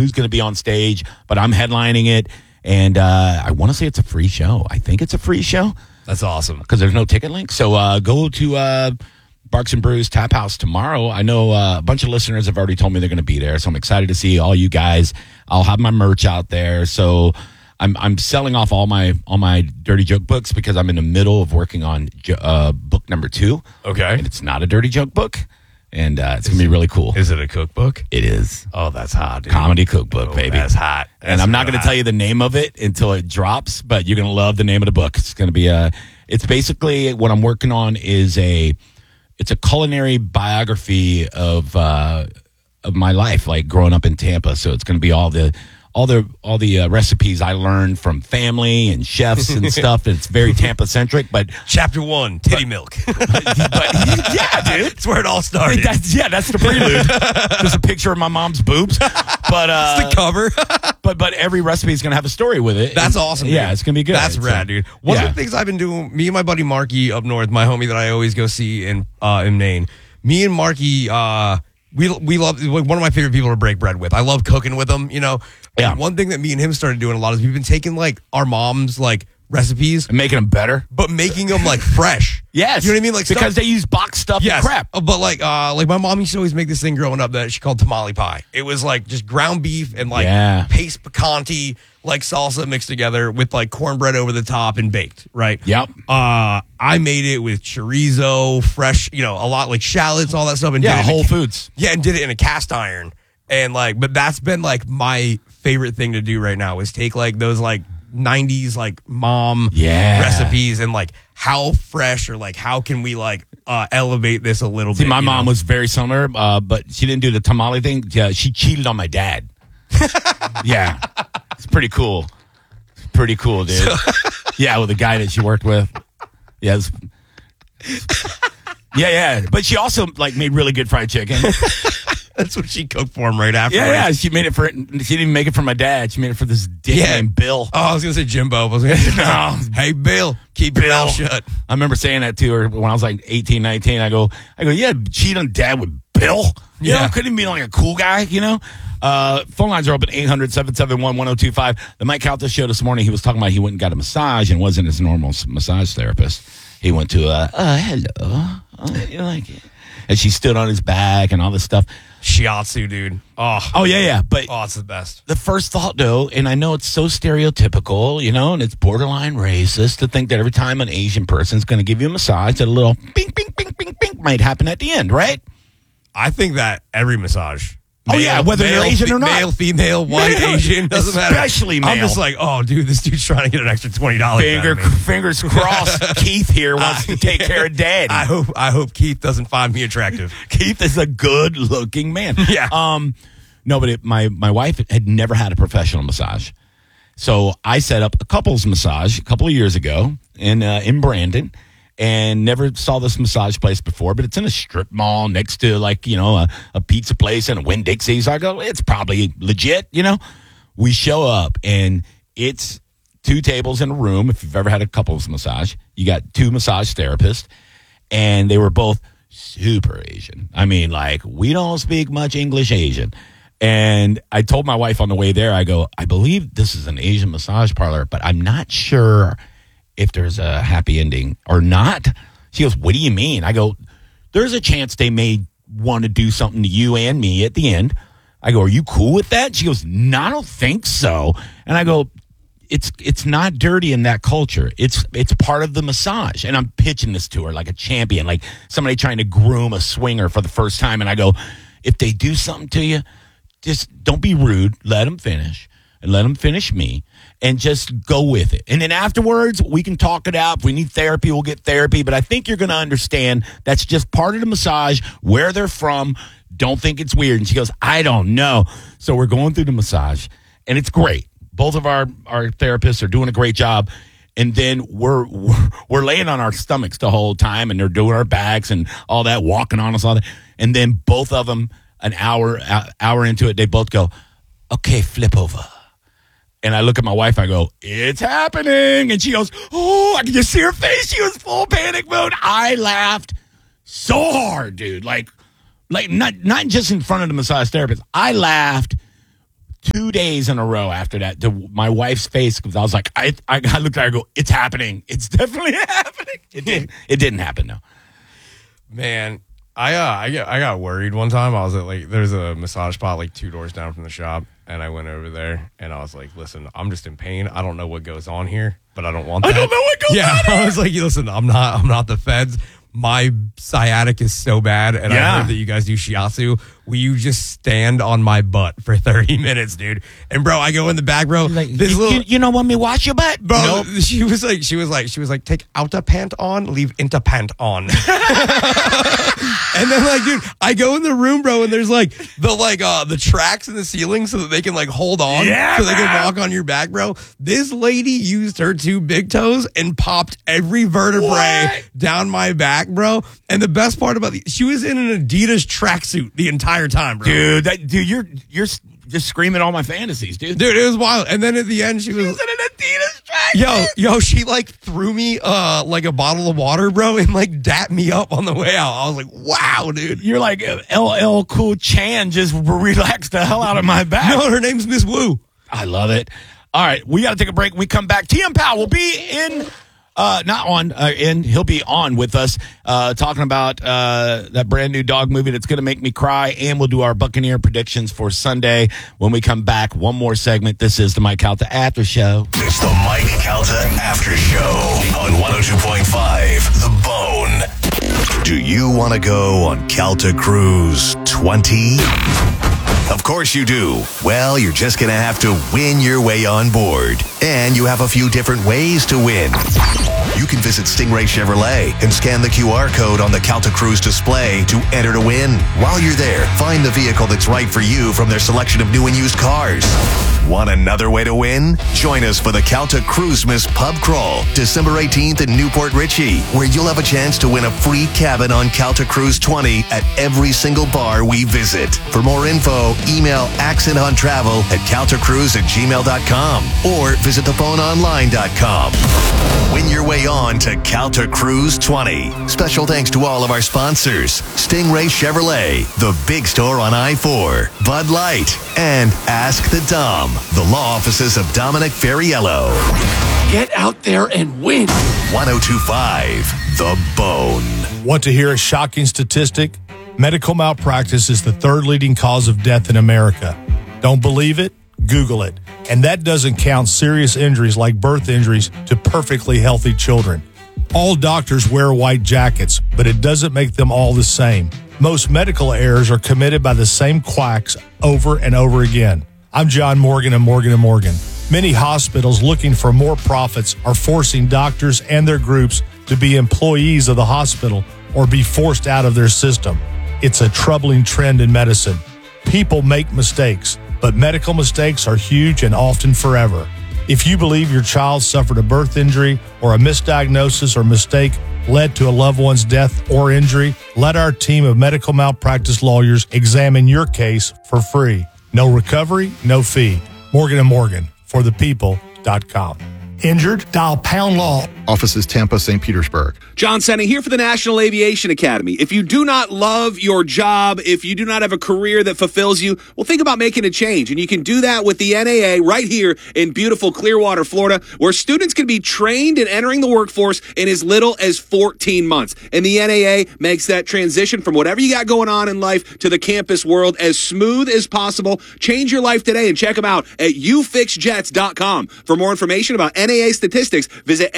who's going to be on stage, but I'm headlining it. And I want to say it's a free show. I think it's a free show. That's awesome. Because there's no ticket link. So go to Barks and Brews Tap House tomorrow. I know a bunch of listeners have already told me they're going to be there. So I'm excited to see all you guys. I'll have my merch out there. So I'm selling off all my Dirty Joke books because I'm in the middle of working on book number 2. Okay. And it's not a Dirty Joke book. And it's going to be really cool. Is it a cookbook? It is. Oh, that's hot, dude. Comedy cookbook, baby. That's hot. And I'm not going to tell you the name of it until it drops, but you're going to love the name of the book. It's going to be it's basically what I'm working on is it's a culinary biography of my life, like growing up in Tampa. So it's going to be all the recipes I learned from family and chefs and stuff. It's very Tampa centric, but Chapter 1, titty milk. Yeah, dude, that's where it all started. That's the prelude. There's a picture of my mom's boobs, but it's the cover. but every recipe is going to have a story with it. That's awesome. Dude. Yeah, it's going to be good. That's rad, dude. One of the things I've been doing, me and my buddy Marky up north, my homie that I always go see in Maine. Me and Marky, we love, one of my favorite people to break bread with. I love cooking with them, you know. Yeah. And one thing that me and him started doing a lot is we've been taking like our mom's like recipes and making them better, but making them like fresh. Yes, you know what I mean? Like because they use box stuff and crap. But like my mom used to always make this thing growing up that she called tamale pie. It was like just ground beef and like paste picante like salsa mixed together with like cornbread over the top and baked. Right. Yep. I made it with chorizo, fresh, you know, a lot like shallots, all that stuff, and Whole Foods. Yeah, and did it in a cast iron. And like, but that's been like my favorite thing to do right now is take like those like 90s like mom recipes and like how fresh or like how can we like elevate this a little bit. My mom was very similar, but she didn't do the tamale thing. Yeah, she cheated on my dad. Yeah, it's pretty cool. Pretty cool, dude. Yeah, with the guy that she worked with. Yeah. Yeah. But she also like made really good fried chicken. That's what she cooked for him right after. Yeah. She made it for. She didn't even make it for my dad. She made it for this dick named Bill. Oh, I was gonna say Jimbo. No. Hey, Bill, keep your mouth shut. I remember saying that to her when I was like 18, 19. I go, yeah, cheat on dad with Bill. You know, couldn't be like a cool guy, you know? Phone lines are open 800-771-1025. The Mike Calta show this morning, he was talking about he went and got a massage and wasn't his normal massage therapist. He went to hello. Oh, you like it? And she stood on his back and all this stuff. Shiatsu, dude. Oh, yeah. But it's the best. The first thought, though, and I know it's so stereotypical, you know, and it's borderline racist to think that every time an Asian person's going to give you a massage, that a little bing, bing, bing, bing, bing might happen at the end, right? I think that every massage. Whether you're Asian or not. Male, female, white, Asian, doesn't matter. Especially male. I'm just like, oh, dude, this dude's trying to get an extra $20. Fingers crossed. Keith here wants to take care of Daddy. I hope Keith doesn't find me attractive. Keith is a good-looking man. Yeah. No, but my wife had never had a professional massage, so I set up a couples massage a couple of years ago in Brandon. And never saw this massage place before, but it's in a strip mall next to like, you know, a pizza place and a Winn-Dixie. So I go, it's probably legit, you know. We show up and it's 2 tables in a room. If you've ever had a couples massage, you got 2 massage therapists and they were both super Asian. I mean, like we don't speak much English Asian. And I told my wife on the way there, I go, I believe this is an Asian massage parlor, but I'm not sure if there's a happy ending or not. She goes, what do you mean? I go, there's a chance they may want to do something to you and me at the end. I go, are you cool with that? She goes, no, I don't think so. And I go, it's not dirty in that culture. It's part of the massage. And I'm pitching this to her like a champion, like somebody trying to groom a swinger for the first time. And I go, if they do something to you, just don't be rude. Let them finish. And let them finish me and just go with it. And then afterwards, we can talk it out. If we need therapy, we'll get therapy. But I think you're going to understand that's just part of the massage, where they're from. Don't think it's weird. And she goes, I don't know. So we're going through the massage, and it's great. Both of our therapists are doing a great job. And then we're laying on our stomachs the whole time, and they're doing our backs and all that, walking on us, all that. And then both of them, an hour into it, they both go, okay, flip over. And I look at my wife, I go, it's happening. And she goes, oh, I can just see her face. She was full panic mode. I laughed so hard, dude. Like not just in front of the massage therapist. I laughed 2 days in a row after that to my wife's face because I was like, I looked at her and go, it's happening. It's definitely happening. It didn't happen, though. Man, I got worried one time. I was at there's a massage spot 2 doors down from the shop, and I went over there and I was like, listen, I'm just in pain. I don't know what goes on here, but I don't want that. I don't know what goes on here. I was like, listen, I'm not the feds. My sciatic is so bad, and I heard that you guys do shiatsu. Will you just stand on my butt for 30 minutes, dude? And bro, I go in the back, bro. You don't want me to wash your butt, bro? Nope. She was like, take outer pant on, leave inter pant on. And then dude, I go in the room, bro, and there's the tracks in the ceiling so that they can hold on, so they can walk on your back, bro. This lady used her 2 big toes and popped every vertebrae down my back, bro. And the best part about she was in an Adidas tracksuit the entire time, bro. Dude, you're just screaming all my fantasies, dude. Dude, it was wild. And then at the end, she was in an Adidas tracksuit. Yo, she threw me a bottle of water, bro, and dapped me up on the way out. I was like, wow, dude. You're like LL Cool Chan just relaxed the hell out of my back. No, her name's Miss Wu. I love it. All right, we got to take a break. When we come back, TM Powell will be in. He'll be on with us talking about that brand new dog movie that's going to make me cry, and we'll do our Buccaneer predictions for Sunday when we come back. One more segment. This is the Mike Calta After Show. It's the Mike Calta After Show on 102.5 The Bone. Do you want to go on Calta Cruise 20? Of course you do. Well, you're just going to have to win your way on board. And you have a few different ways to win. You can visit Stingray Chevrolet and scan the QR code on the Calta Cruise display to enter to win. While you're there, find the vehicle that's right for you from their selection of new and used cars. Want another way to win? Join us for the Calta Cruisemas Pub Crawl, December 18th in Newport Richey, where you'll have a chance to win a free cabin on Calta Cruise 20 at every single bar we visit. For more info, email accenthunttravel@caltacruise@gmail.com or visit theboneonline.com. Win your way on to Calta Cruise 20. Special thanks to all of our sponsors: Stingray Chevrolet, The Big Store on I-4, Bud Light, and Ask the Dom, the law offices of Dominic Ferriello. Get out there and win. 102.5 The Bone. Want to hear a shocking statistic? Medical malpractice is the 3rd leading cause of death in America. Don't believe it? Google it. And that doesn't count serious injuries like birth injuries to perfectly healthy children. All doctors wear white jackets, but it doesn't make them all the same. Most medical errors are committed by the same quacks over and over again. I'm John Morgan of Morgan & Morgan. Many hospitals looking for more profits are forcing doctors and their groups to be employees of the hospital or be forced out of their system. It's a troubling trend in medicine. People make mistakes, but medical mistakes are huge and often forever. If you believe your child suffered a birth injury or a misdiagnosis or mistake led to a loved one's death or injury, let our team of medical malpractice lawyers examine your case for free. No recovery, no fee. Morgan & Morgan, forthepeople.com. Injured? Dial pound law. Offices Tampa, St. Petersburg. John Senning here for the National Aviation Academy. If you do not love your job, if you do not have a career that fulfills you, well, think about making a change. And you can do that with the NAA right here in beautiful Clearwater, Florida, where students can be trained in entering the workforce in as little as 14 months. And the NAA makes that transition from whatever you got going on in life to the campus world as smooth as possible. Change your life today and check them out at ufixjets.com. For more information about NAA statistics, visit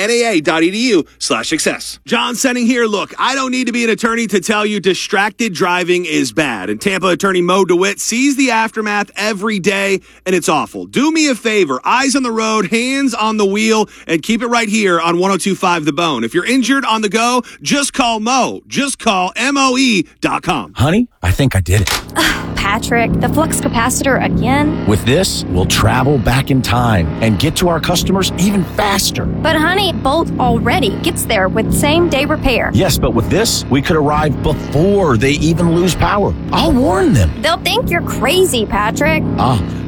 naa.edu/success. John Senning here. Look, I don't need to be an attorney to tell you distracted driving is bad. And Tampa attorney Mo DeWitt sees the aftermath every day, and it's awful. Do me a favor. Eyes on the road, hands on the wheel, and keep it right here on 102.5 The Bone. If you're injured on the go, just call Mo. Just call MOE.com. Honey, I think I did it. Patrick, the flux capacitor again? With this, we'll travel back in time and get to our customers even faster. But honey, Bolt already gets there with same-day repair. Yes, but with this, we could arrive before they even lose power. I'll warn them. They'll think you're crazy, Patrick. But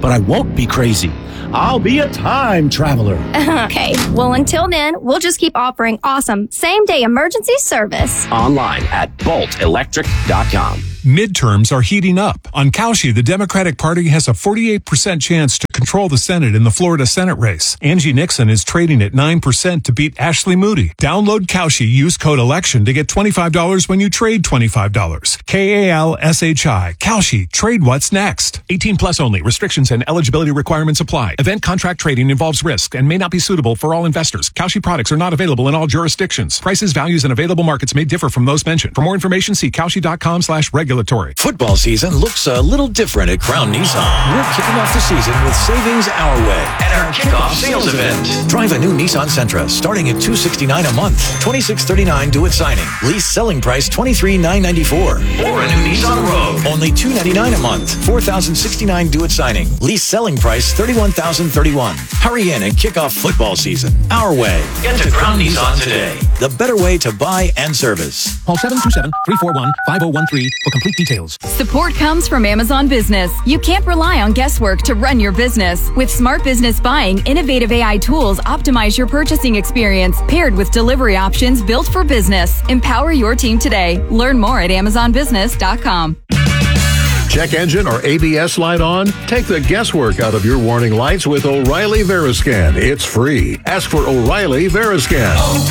but I won't be crazy. I'll be a time traveler. Okay, well, until then, we'll just keep offering awesome same-day emergency service. Online at boltelectric.com. Midterms are heating up. On Cauchy, the Democratic Party has a 48% chance to control the Senate in the Florida Senate race. Angie Nixon is trading at 9% to beat Ashley Moody. Download Cauchy, use code ELECTION to get $25 when you trade $25. KALSHI. Cauchy. Trade what's next. 18 plus only. Restrictions and eligibility requirements apply. Event contract trading involves risk and may not be suitable for all investors. Cauchy products are not available in all jurisdictions. Prices, values, and available markets may differ from those mentioned. For more information, see Cauchy.com/regulatory. Football season looks a little different at Crown Nissan. We're kicking off the season with savings our way at our kickoff sales event. Drive a new Nissan Sentra starting at $269 a month, $2,639 due at signing. Lease selling price $23,994. Or a new Nissan Rogue, only $299 a month, $4,069 due at signing. Lease selling price $31,031. Hurry in and kick off football season our way. Get to Crown Nissan today. The better way to buy and service. Call 727-341-5013 for complete details. Support comes from Amazon Business. You can't rely on guesswork to run your business. With Smart Business Buying, innovative AI tools optimize your purchasing experience, paired with delivery options built for business. Empower your team today. Learn more at AmazonBusiness.com. Check engine or ABS light on? Take the guesswork out of your warning lights with O'Reilly Veriscan. It's free. Ask for O'Reilly Veriscan.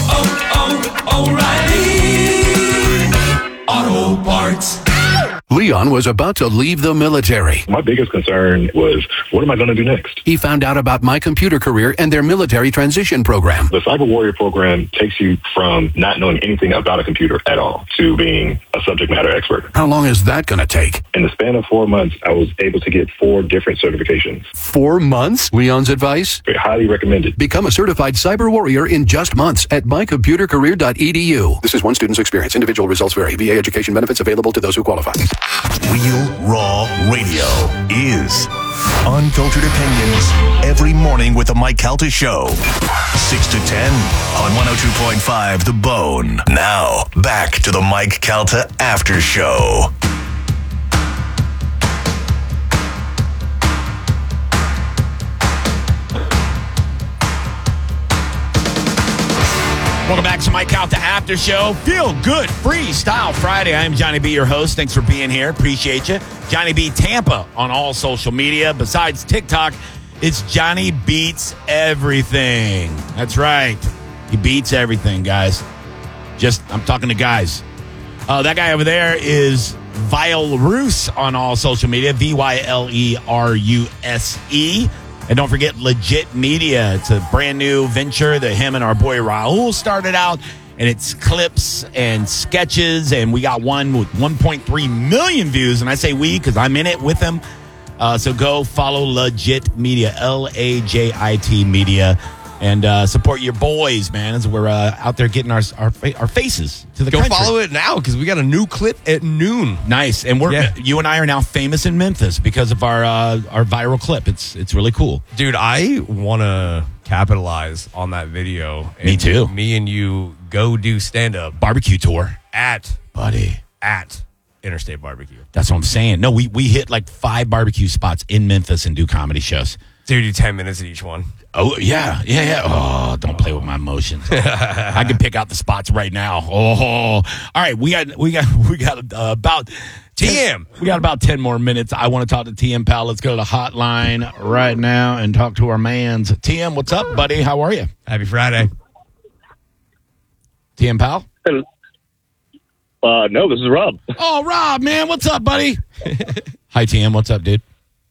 O'Reilly Auto Parts. Leon was about to leave the military. My biggest concern was, what am I going to do next? He found out about My Computer Career and their military transition program. The Cyber Warrior program takes you from not knowing anything about a computer at all to being a subject matter expert. How long is that going to take? In the span of 4 months, I was able to get 4 different certifications. 4 months? Leon's advice? Highly recommended. Become a certified cyber warrior in just months at mycomputercareer.edu. This is one student's experience. Individual results vary. VA education benefits available to those who qualify. Real Raw Radio is unfiltered opinions every morning with the Mike Calta Show. 6 to 10 on 102.5 The Bone. Now, back to the Mike Calta After Show. Welcome back to Mike Calta After Show. Feel good Freestyle Friday. I am Johnny B, your host. Thanks for being here. Appreciate you. Johnny B Tampa on all social media. Besides TikTok, it's Johnny Beats Everything. That's right. He beats everything, guys. I'm talking to guys. That guy over there is Vyleruse on all social media. VYLERUSE. And don't forget Legit Media. It's a brand new venture that him and our boy Raul started out. And it's clips and sketches. And we got one with 1.3 million views. And I say we because I'm in it with him. So go follow Legit Media, LAJIT Media. And support your boys, man, as we're out there getting our faces to the country. Go follow it now because we got a new clip at noon. Nice, and you and I are now famous in Memphis because of our viral clip. It's really cool, dude. I want to capitalize on that video. Me too. Me and you go do stand up barbecue tour at Interstate Barbecue. That's what I'm saying. No, we hit like 5 barbecue spots in Memphis and do comedy shows. So you do 10 minutes at each one. Oh, yeah. Oh, don't play with my emotions. I can pick out the spots right now. Oh, all right. We got about TM. We got about 10 more minutes. I want to talk to TM Pal. Let's go to the hotline right now and talk to our mans. TM, what's up, buddy? How are you? Happy Friday. TM Pal? No, this is Rob. Oh, Rob, man. What's up, buddy? Hi, TM. What's up, dude?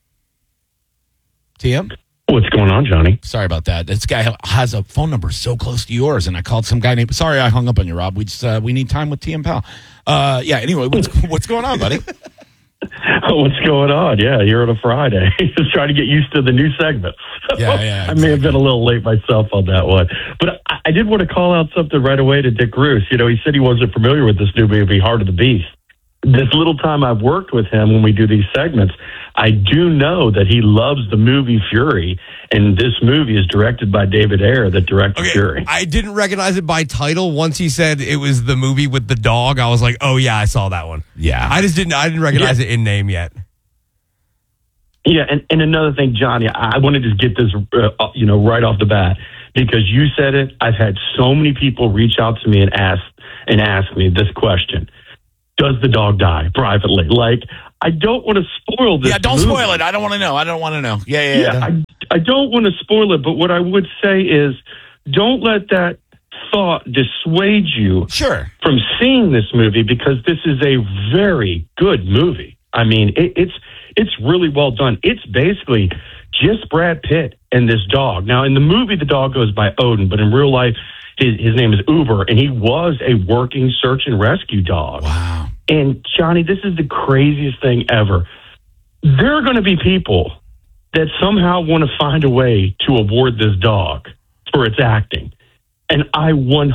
TM? What's going on, Johnny? Sorry about that. This guy has a phone number so close to yours, and I called some guy named... Sorry, I hung up on you, Rob. We need time with TM Pal. Anyway, what's going on, buddy? What's going on? Yeah, you're on a Friday. Just trying to get used to the new segments. Yeah, exactly. I may have been a little late myself on that one. But I did want to call out something right away to Dick Roos. You know, he said he wasn't familiar with this new movie, Heart of the Beast. This little time I've worked with him when we do these segments, I do know that he loves the movie Fury, and this movie is directed by David Ayer, that directed Fury. I didn't recognize it by title. Once he said it was the movie with the dog, I was like, oh, yeah, I saw that one. Yeah. I didn't recognize it in name yet. Yeah, and another thing, Johnny, I want to just get this, right off the bat, because you said it. I've had so many people reach out to me and ask me this question: does the dog die privately? Like, I don't want to spoil this. Yeah, don't movie. spoil it. I don't want to know. Yeah. I don't want to spoil it, but what I would say is, don't let that thought dissuade you from seeing this movie, because this is a very good movie. I mean, it's really well done. It's basically just Brad Pitt and this dog. Now, in the movie, the dog goes by Odin, but in real life, his name is Uber, and he was a working search and rescue dog. Wow. And, Johnny, this is the craziest thing ever. There are going to be people that somehow want to find a way to award this dog for its acting. And I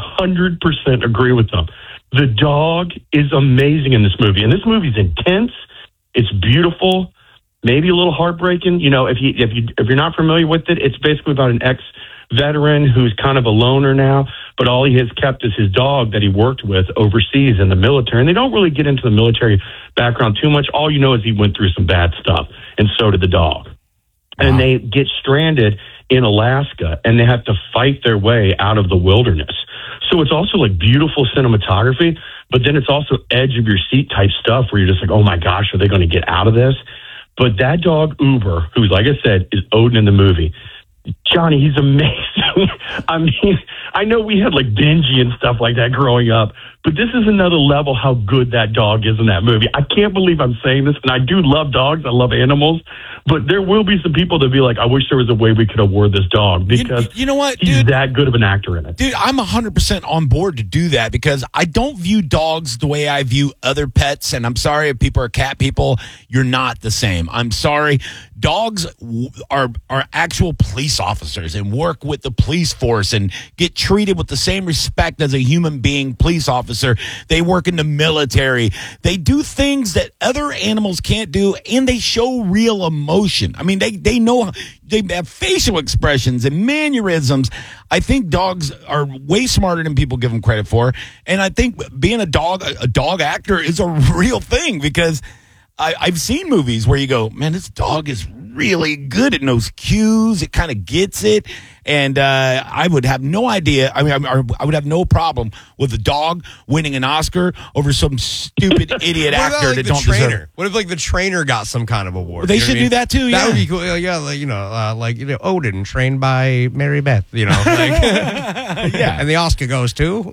100% agree with them. The dog is amazing in this movie. And this movie's intense. It's beautiful, maybe a little heartbreaking. You know, if you're not familiar with it, it's basically about an ex-veteran who's kind of a loner now, but all he has kept is his dog that he worked with overseas in the military. And they don't really get into the military background too much. All you know is he went through some bad stuff, and so did the dog. And they get stranded in Alaska, and they have to fight their way out of the wilderness. So it's also like beautiful cinematography, but then it's also edge of your seat type stuff where you're just like, oh my gosh, are they going to get out of this? But that dog, Uber, who, like I said, is Odin in the movie, Johnny, he's amazing. I mean, I know we had like Benji and stuff like that growing up, but this is another level how good that dog is in that movie. I can't believe I'm saying this, and I do love dogs. I love animals, but there will be some people that be like, I wish there was a way we could award this dog, because you know what, he's that good of an actor in it. Dude, I'm 100% on board to do that, because I don't view dogs the way I view other pets, and I'm sorry if people are cat people. You're not the same. I'm sorry. Dogs are actual police officers and work with the police force and get treated with the same respect as a human being police officer. They work in the military. They do things that other animals can't do, and they show real emotion. I mean, they know, they have facial expressions and mannerisms. I think dogs are way smarter than people give them credit for. And I think being a dog actor is a real thing, because I've seen movies where you go, man, this dog is really good. It knows cues. It kind of gets it. And I would have no idea. I mean, I would have no problem with a dog winning an Oscar over some stupid idiot actor like that the don't trainer? deserve it. What if like the trainer got some kind of award? They should do that too. That Yeah, would be cool. Yeah, Odin trained by Mary Beth. You know, like, yeah. And the Oscar goes to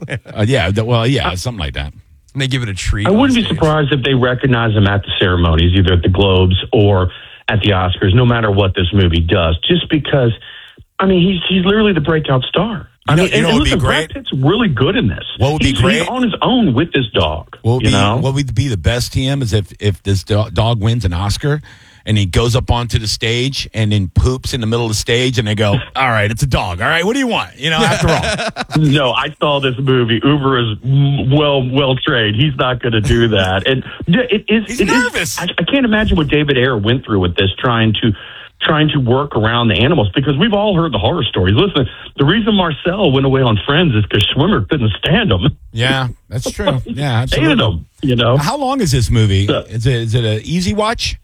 something like that. And they give it a treat. I wouldn't be surprised if they recognize him at the ceremonies, either at the Globes or at the Oscars, no matter what this movie does, just because, I mean, he's literally the breakout star. You know what would be great? Brad Pitt's really good in this. What would be great? He's on his own with this dog. What would be the best TM is if this dog wins an Oscar and he goes up onto the stage and then poops in the middle of the stage, and they go, all right, it's a dog. All right, what do you want? You know, after all. No, I saw this movie. Uber is well trained. He's not going to do that. And he's nervous. I can't imagine what David Ayer went through with this, trying to work around the animals, because we've all heard the horror stories. Listen, the reason Marcel went away on Friends is because Schwimmer couldn't stand him. Yeah, that's true. Yeah, absolutely. Hated him, you know. How long is this movie? Is it an easy watch?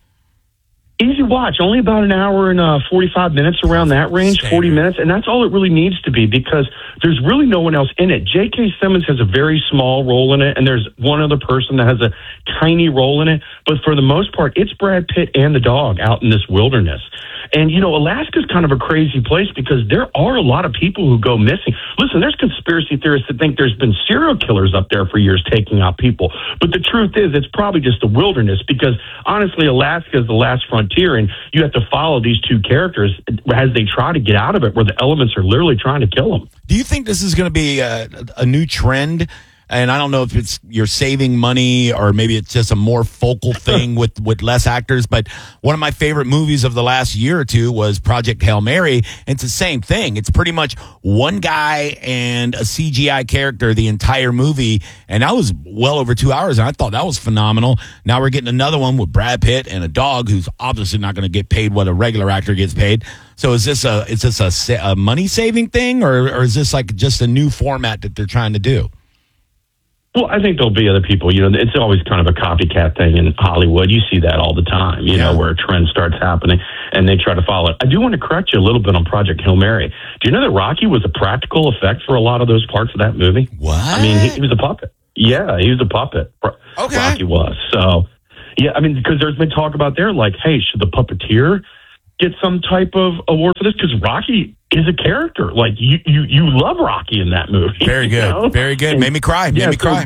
Easy watch, only about an hour and 45 minutes, around that range, 40 minutes, and that's all it really needs to be, because there's really no one else in it. J.K. Simmons has a very small role in it, and there's one other person that has a tiny role in it, but for the most part, it's Brad Pitt and the dog out in this wilderness. And, you know, Alaska's kind of a crazy place, because there are a lot of people who go missing. Listen, there's conspiracy theorists that think there's been serial killers up there for years taking out people, but the truth is it's probably just the wilderness, because honestly, Alaska is the last frontier, and you have to follow these two characters as they try to get out of it, where the elements are literally trying to kill them. Do you think this is going to be a new trend? And I don't know if it's you're saving money or maybe it's just a more focal thing with less actors. But one of my favorite movies of the last year or two was Project Hail Mary. And it's the same thing. It's pretty much one guy and a CGI character the entire movie. And that was well over 2 hours. And I thought that was phenomenal. Now we're getting another one with Brad Pitt and a dog who's obviously not going to get paid what a regular actor gets paid. So is this a money saving thing, or is this like just a new format that they're trying to do? Well, I think there'll be other people. You know, it's always kind of a copycat thing in Hollywood. You see that all the time, you know, where a trend starts happening and they try to follow it. I do want to correct you a little bit on Project Hail Mary. Do you know that Rocky was a practical effect for a lot of those parts of that movie? What? I mean, he was a puppet. Yeah, he was a puppet. Okay. Rocky was. So, yeah, I mean, because there's been talk about there, like, hey, should the puppeteer get some type of award for this? Because Rocky is a character. Like, you love Rocky in that movie. Very good. You know? Very good. Made me cry. Made me cry.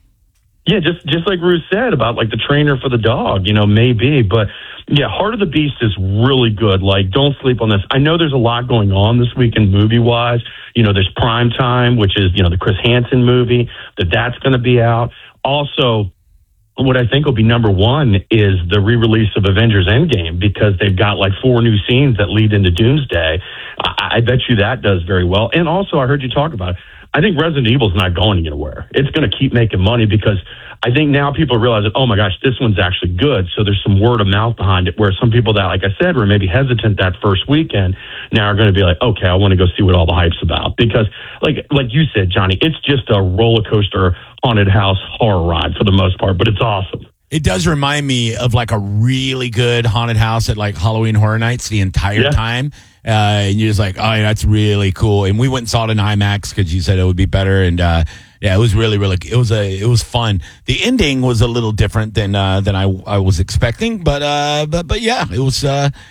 Just like Ruth said about, like, the trainer for the dog, you know, maybe. But, yeah, Heart of the Beast is really good. Like, don't sleep on this. I know there's a lot going on this weekend movie-wise. You know, there's Prime Time, which is, you know, the Chris Hansen movie, that's going to be out. Also, what I think will be number one is the re-release of Avengers Endgame, because they've got like 4 new scenes that lead into Doomsday. I bet you that does very well. And also, I heard you talk about it. I think Resident Evil's not going anywhere. It's going to keep making money, because I think now people realize that, oh my gosh, this one's actually good. So there's some word of mouth behind it, where some people that, like I said, were maybe hesitant that first weekend now are going to be like, okay, I want to go see what all the hype's about. Because like you said, Johnny, it's just a roller coaster haunted house horror ride for the most part, but it's awesome. It does remind me of like a really good haunted house at like Halloween Horror Nights the entire time. And you're just like, oh, yeah, that's really cool. And we went and saw it in IMAX because you said it would be better. And yeah, it was really, it was fun. The ending was a little different than I was expecting, but yeah, it was.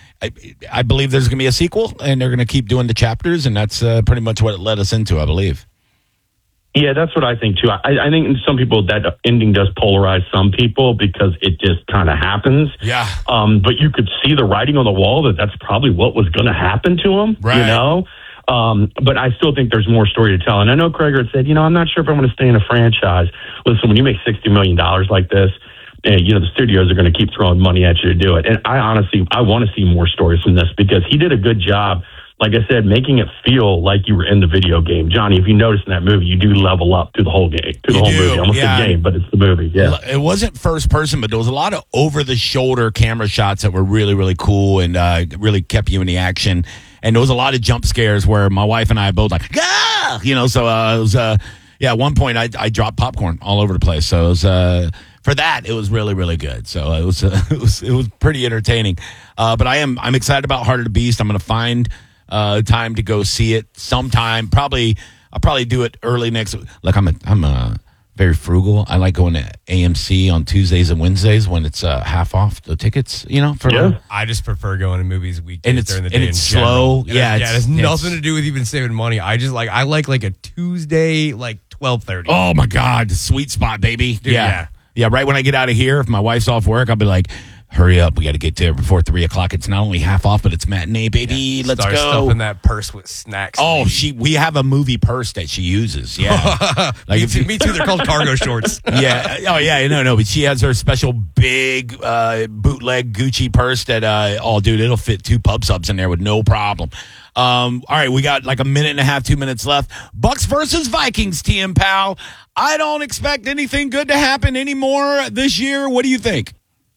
I believe there's going to be a sequel, and they're going to keep doing the chapters, and that's pretty much what it led us into, I believe. Yeah, that's what I think too. I think some people, that ending does polarize some people because it just kind of happens. Yeah. But you could see the writing on the wall that's probably what was going to happen to him. Right. You know. But I still think there's more story to tell. And I know Craig had said, you know, I'm not sure if I'm going to stay in a franchise. Listen, when you make $60 million like this, you know, the studios are going to keep throwing money at you to do it. And I want to see more stories from this, because he did a good job, like I said, making it feel like you were in the video game. Johnny, if you notice in that movie, you do level up through the whole game, movie. I almost said game, but it's the movie. Yeah. It wasn't first person, but there was a lot of over-the-shoulder camera shots that were really, really cool and really kept you in the action. And there was a lot of jump scares where my wife and I both like, ah! You know, so it was, yeah, at one point I dropped popcorn all over the place. So it was, for that, it was really, really good. So it was pretty entertaining. But I'm excited about Heart of the Beast. I'm going to find time to go see it sometime. I'll probably do it early next week. Like I'm very frugal. I like going to AMC on Tuesdays and Wednesdays when it's half off the tickets, you know. I just prefer going to movies weekdays during the day. And it's slow. Yeah, it has nothing to do with even saving money. I like a Tuesday, like 12:30. Oh my God, the sweet spot, baby. Dude, yeah. Right when I get out of here, if my wife's off work, I'll be like, hurry up, we got to get there before 3 o'clock. It's not only half off, but it's matinee, baby. Yeah, Let's start go. Stuffing that purse with snacks. Oh, we have a movie purse that she uses. Yeah, like me too. They're called cargo shorts. Yeah. Oh yeah. No. But she has her special big bootleg Gucci purse that. Oh, dude, it'll fit 2 pub subs in there with no problem. All right, we got like a minute and a half, 2 minutes left. Bucks versus Vikings, TM Pal. I don't expect anything good to happen anymore this year. What do you think?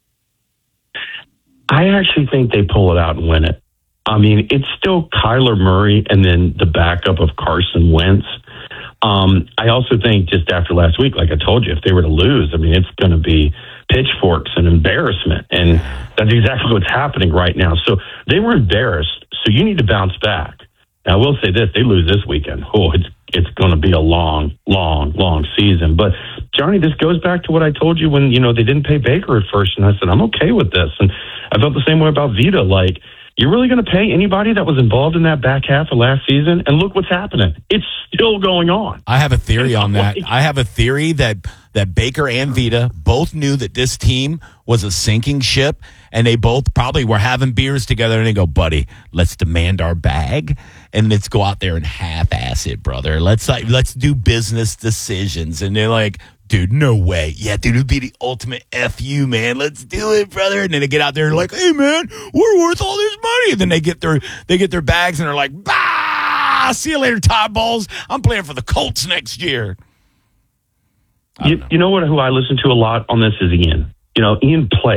I actually think they pull it out and win it. I mean, it's still Kyler Murray and then the backup of Carson Wentz. I also think just after last week, like I told you, if they were to lose, I mean, it's going to be pitchforks and embarrassment. And that's exactly what's happening right now. So they were embarrassed. So you need to bounce back. Now, I will say this, they lose this weekend. Oh, it's going to be a long, long, long season. But, Johnny, this goes back to what I told you when, you know, they didn't pay Baker at first. And I said, I'm okay with this. And I felt the same way about Vita. Like, you're really going to pay anybody that was involved in that back half of last season? And look what's happening. It's still going on. I have a theory on that. I have a theory that Baker and Vita both knew that this team was a sinking ship, and they both probably were having beers together, and they go, buddy, let's demand our bag, and let's go out there and half-ass it, brother. Let's do business decisions. And they're like, dude, no way. Yeah, dude, it'd be the ultimate FU, man. Let's do it, brother. And then they get out there and like, hey, man, we're worth all this money. And then they get their bags and they're like, bah, see you later, Todd Bowles. I'm playing for the Colts next year. You know who I listen to a lot on this is Ian. You know, Ian played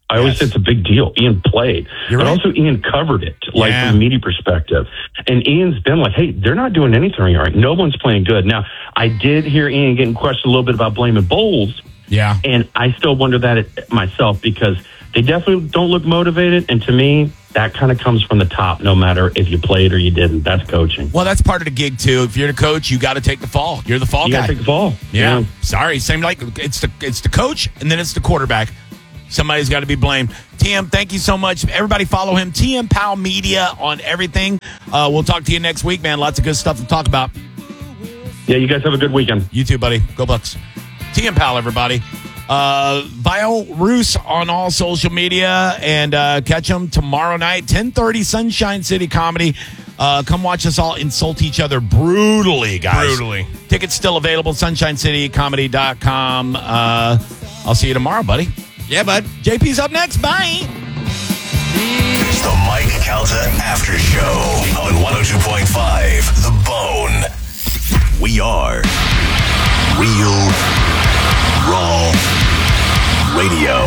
I always say it's a big deal. Ian played. But also Ian covered it, like from a media perspective. And Ian's been like, hey, they're not doing anything right. No one's playing good. Now, I did hear Ian getting questioned a little bit about blaming Bowles. Yeah. And I still wonder that myself because they definitely don't look motivated. And to me, that kind of comes from the top, no matter if you played or you didn't. That's coaching. Well, that's part of the gig, too. If you're the coach, you got to take the fall. You're the fall guy. You got to take the fall. Yeah. Sorry. Same like it's the coach, and then it's the quarterback. Somebody's got to be blamed. TM, thank you so much. Everybody follow him. TM Powell Media on everything. We'll talk to you next week, man. Lots of good stuff to talk about. Yeah, you guys have a good weekend. You too, buddy. Go Bucks. TM Powell, everybody. Vile Roos on all social media, and catch them tomorrow night, 10:30, Sunshine City Comedy. Come watch us all insult each other brutally, guys. Brutally. Tickets still available, sunshinecitycomedy.com. I'll see you tomorrow, buddy. Yeah, bud. JP's up next. Bye. It's the Mike Calta After Show on 102.5 The Bone. We are Real Raw Radio.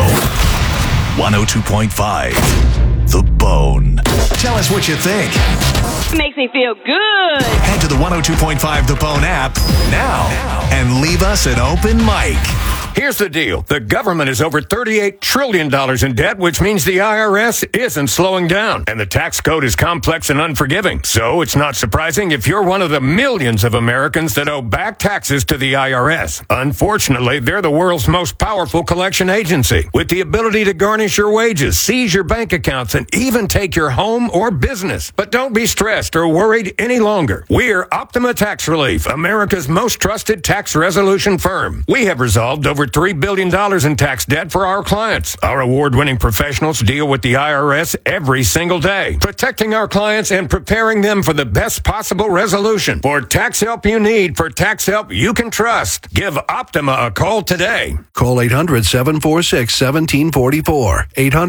102.5 The Bone. Tell us what you think. Makes me feel good. Head to the 102.5 The Bone app now and leave us an open mic. Here's the deal. The government is over $38 trillion in debt, which means the IRS isn't slowing down. And the tax code is complex and unforgiving. So it's not surprising if you're one of the millions of Americans that owe back taxes to the IRS. Unfortunately, they're the world's most powerful collection agency, with the ability to garnish your wages, seize your bank accounts, and even take your home or business. But don't be stressed or worried any longer. We're Optima Tax Relief, America's most trusted tax resolution firm. We have resolved over $3 billion in tax debt for our clients. Our award-winning professionals deal with the IRS every single day, protecting our clients and preparing them for the best possible resolution. For tax help you need, for tax help you can trust, give Optima a call today. Call 800-746-1744.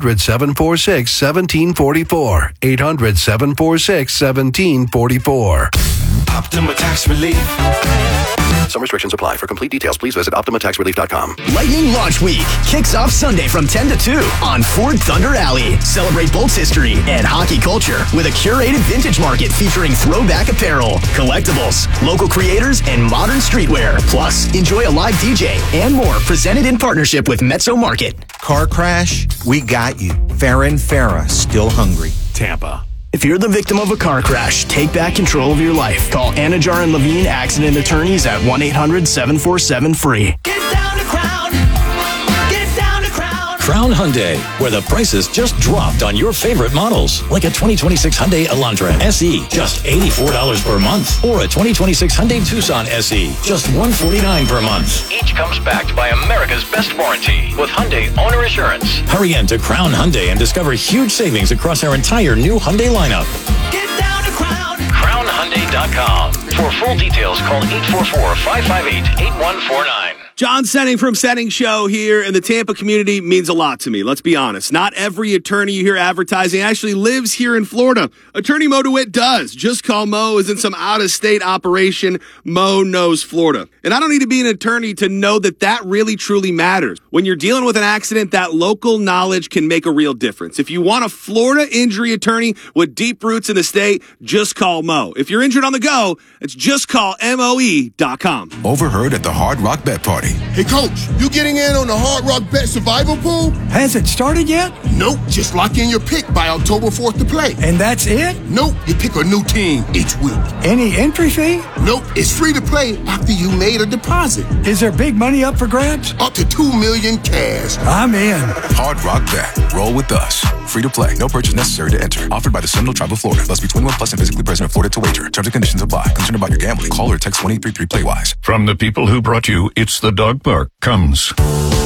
800-746-1744. 800-746-1744. Optima Tax Relief. Some restrictions apply. For complete details, please visit OptimaTaxRelief.com. Lightning Launch Week kicks off Sunday from 10 to 2 on Ford Thunder Alley. Celebrate Bolts history and hockey culture with a curated vintage market featuring throwback apparel, collectibles, local creators, and modern streetwear. Plus, enjoy a live DJ and more presented in partnership with Mezzo Market. Car crash? We got you. Farrah and Farrah, still hungry. Tampa. If you're the victim of a car crash, take back control of your life. Call Anajar and Levine Accident Attorneys at 1-800-747-FREE. Get down to Crown. Get down to Crown. Crown Hyundai, where the prices just dropped on your favorite models. Like a 2026 Hyundai Elantra SE, just $84 per month. Or a 2026 Hyundai Tucson SE, just $149 per month. Each comes backed by America's best warranty with Hyundai Owner Assurance. Hurry in to Crown Hyundai and discover huge savings across our entire new Hyundai lineup. Get down to Crown. CrownHyundai.com. For full details, call 844-558-8149. John Senning from Senning Show here, and the Tampa community means a lot to me. Let's be honest. Not every attorney you hear advertising actually lives here in Florida. Attorney Mo DeWitt does. Just call Mo is in some out-of-state operation. Mo knows Florida. And I don't need to be an attorney to know that that really, truly matters. When you're dealing with an accident, that local knowledge can make a real difference. If you want a Florida injury attorney with deep roots in the state, just call Mo. If you're injured on the go, it's just call MOE.com. Overheard at the Hard Rock Bet Party. Hey, Coach, you getting in on the Hard Rock Bet Survival Pool? Has it started yet? Nope. Just lock in your pick by October 4th to play. And that's it? Nope. You pick a new team each week. Any entry fee? Nope. It's free to play after you made a deposit. Is there big money up for grabs? Up to $2 million cash. I'm in. Hard Rock Bet. Roll with us. Free to play. No purchase necessary to enter. Offered by the Seminole Tribe of Florida. Must be 21 plus and physically present in Florida to wager. Terms and conditions apply. Concerned about your gambling? Call or text 1833 PLAYWISE. From the people who brought you It's the Dog Park comes